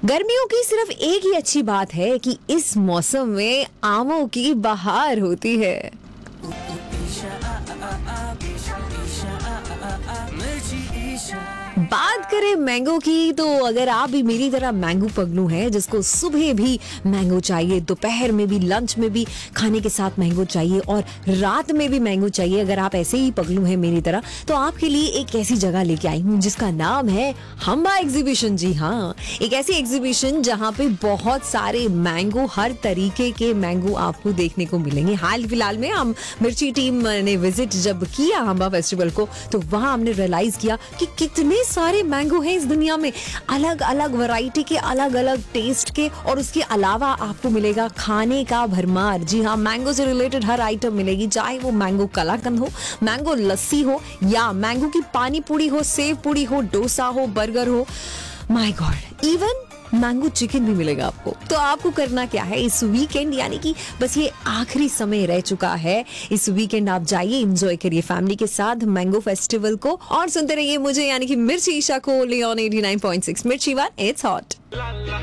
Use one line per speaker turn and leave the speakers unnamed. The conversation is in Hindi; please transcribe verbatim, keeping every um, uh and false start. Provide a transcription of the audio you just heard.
गर्मियों की सिर्फ एक ही अच्छी बात है कि इस मौसम में आमों की बहार होती है। बात करें मैंगो की, तो अगर आप भी मेरी तरह मैंगो पगलू हैं जिसको सुबह भी मैंगो चाहिए, दोपहर में भी, लंच में भी खाने के साथ मैंगो चाहिए और रात में भी मैंगो चाहिए, अगर आप ऐसे ही पगलू हैं मेरी तरह, तो आपके लिए एक ऐसी जगह लेके आई हूँ जिसका नाम है हम्बा एग्जीबिशन। जी हाँ, एक ऐसी एग्जीबिशन जहाँ पे बहुत सारे मैंगो, हर तरीके के मैंगो आपको देखने को मिलेंगे। हाल फिलहाल में हम मिर्ची टीम ने विजिट जब किया हम्बा फेस्टिवल को, तो वहाँ हमने रियलाइज किया कि कितने सारे मैंगो हैं इस दुनिया में, अलग अलग वैरायटी के, अलग अलग टेस्ट के, और उसके अलावा आपको मिलेगा खाने का भरमार। जी हाँ, मैंगो से रिलेटेड हर आइटम मिलेगी, चाहे वो मैंगो कलाकंद हो, मैंगो लस्सी हो, या मैंगो की पानी पूरी हो, सेव पूरी हो, डोसा हो, बर्गर हो, my God, even mango chicken भी मिलेगा आपको। तो आपको करना क्या है इस वीकेंड, यानी कि बस ये आखिरी समय रह चुका है, इस वीकेंड आप जाइए, एंजॉय करिए फैमिली के साथ मैंगो फेस्टिवल को, और सुनते रहिए मुझे यानी कि मिर्ची ईशा को Leone eighty nine point six मिर्ची वन, इट्स हॉट।